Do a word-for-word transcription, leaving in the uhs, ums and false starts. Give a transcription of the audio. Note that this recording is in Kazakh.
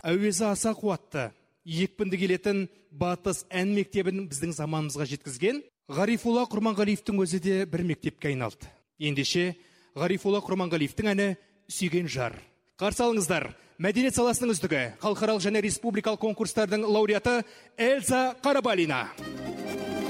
әуезі аса қуатты, екпінді келетін Батыс ән мектебін біздің заманымызға жеткізген Ғарифолла Құрманғалиевтің өзі де бір мектепке айналды. Ендеше Ғарифолла Құрманғалиевтің әні «Сүйген жар». Қарсы алыңыздар, мәдениет саласының үздігі, халықаралық және республикалық конкурстардың лауреаты Эльза Қарабалина.